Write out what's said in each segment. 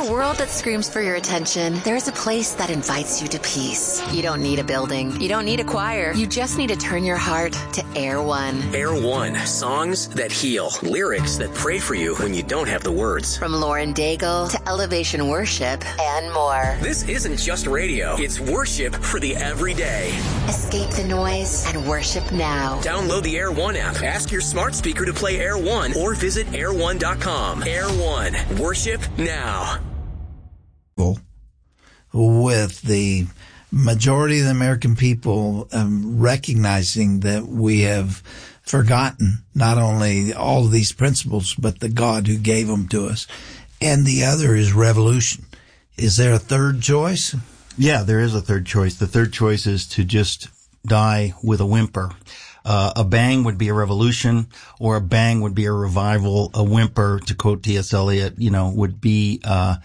a world that screams for your attention, there's a place that invites you to peace. You don't need a building. You don't need a choir. You just need to turn your heart to Air One. Air One. Songs that heal. Lyrics that pray for you when you don't have the words. From Lauren Daigle to Elevation Worship and more. This isn't just radio. It's worship for the everyday. Escape the noise and worship now. Download the Air One app. Ask your smart speaker to play Air One or visit air1.com. Air One. Worship now. With the majority of the American people recognizing that we have forgotten not only all of these principles, but the God who gave them to us. And the other is revolution. Is there a third choice? Yeah, there is a third choice. The third choice is to just die with a whimper. A bang would be a revolution, or a bang would be a revival. A whimper, to quote T.S. Eliot, would be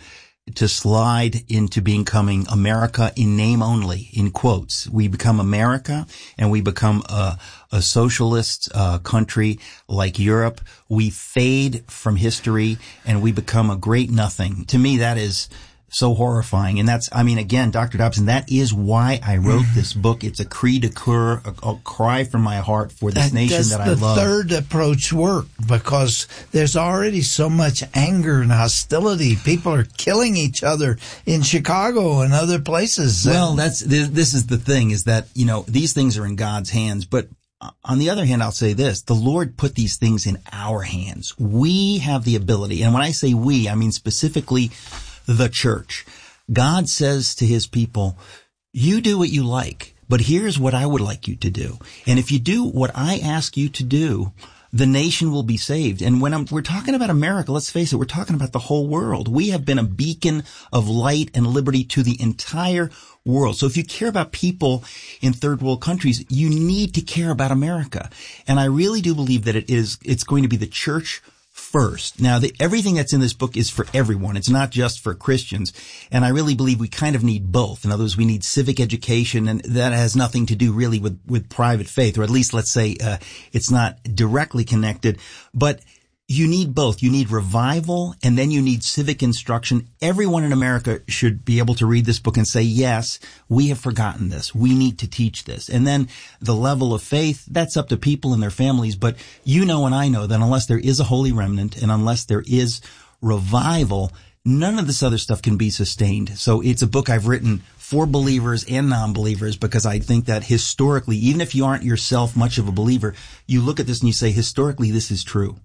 to slide into becoming America in name only, in quotes. We become America, and we become a socialist country like Europe. We fade from history, and we become a great nothing. To me, that is so horrifying. And again, Dr. Dobson, that is why I wrote this book. It's a cri de coeur, a cry from my heart for this nation that I love. Does the third approach work? Because there's already so much anger and hostility. People are killing each other in Chicago and other places. Well, this is the thing, is that, these things are in God's hands. But on the other hand, I'll say this. The Lord put these things in our hands. We have the ability. And when I say we, I mean specifically the church. God says to his people, you do what you like, but here's what I would like you to do. And if you do what I ask you to do, the nation will be saved. And when we're talking about America, let's face it, we're talking about the whole world. We have been a beacon of light and liberty to the entire world. So if you care about people in third world countries, you need to care about America. And I really do believe that it's going to be the church first. Now, everything that's in this book is for everyone. It's not just for Christians. And I really believe we kind of need both. In other words, we need civic education, and that has nothing to do really with private faith, or at least let's say it's not directly connected. But you need both. You need revival, and then you need civic instruction. Everyone in America should be able to read this book and say, yes, we have forgotten this. We need to teach this. And then the level of faith, that's up to people and their families. But and I know that unless there is a holy remnant and unless there is revival, none of this other stuff can be sustained. So it's a book I've written for believers and non-believers, because I think that historically, even if you aren't yourself much of a believer, you look at this and you say, historically, this is true.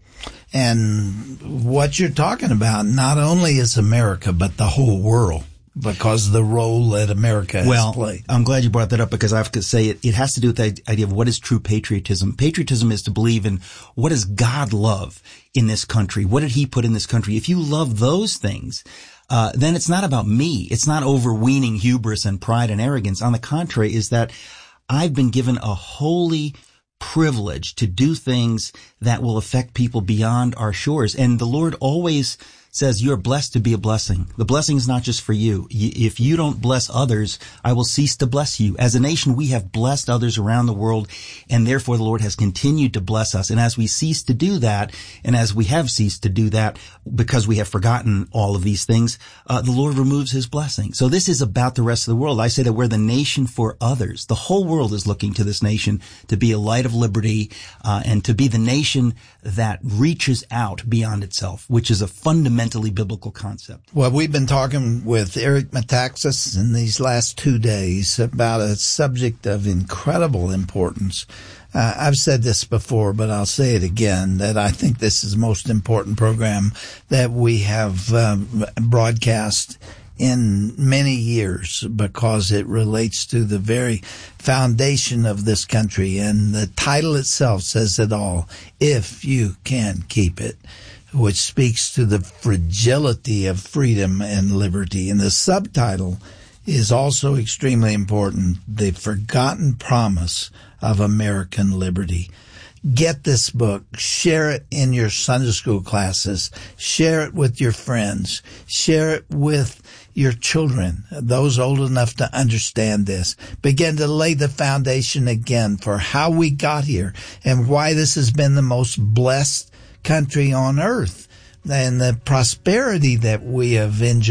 And what you're talking about not only is America, but the whole world, because of the role that America has played. I'm glad you brought that up, because I have to say it has to do with the idea of what is true patriotism. Patriotism is to believe in what does God love in this country? What did he put in this country? If you love those things, then it's not about me. It's not overweening hubris and pride and arrogance. On the contrary, is that I've been given a holy privilege to do things that will affect people beyond our shores. And the Lord always says you're blessed to be a blessing. The blessing is not just for you. If you don't bless others, I will cease to bless you. As a nation, we have blessed others around the world, and therefore the Lord has continued to bless us. And as we cease to do that, and as we have ceased to do that because we have forgotten all of these things, the Lord removes his blessing. So this is about the rest of the world. I say that we're the nation for others. The whole world is looking to this nation to be a light of liberty, and to be the nation that reaches out beyond itself, which is a fundamentally biblical concept. Well, we've been talking with Eric Metaxas in these last 2 days about a subject of incredible importance. I've said this before, but I'll say it again, that I think this is the most important program that we have broadcast in many years, because it relates to the very foundation of this country. And the title itself says it all, If You Can Keep It, which speaks to the fragility of freedom and liberty. And the subtitle is also extremely important, The Forgotten Promise of American Liberty. Get this book, share it in your Sunday school classes, share it with your friends, share it with your children, those old enough to understand this. Begin to lay the foundation again for how we got here and why this has been the most blessed country on earth, and the prosperity that we have enjoyed